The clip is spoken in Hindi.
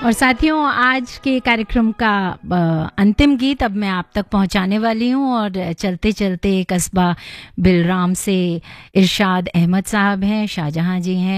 और साथियों, आज के कार्यक्रम का अंतिम गीत अब मैं आप तक पहुंचाने वाली हूं और चलते चलते कस्बा बिलराम से इरशाद अहमद साहब हैं, शाहजहां जी हैं,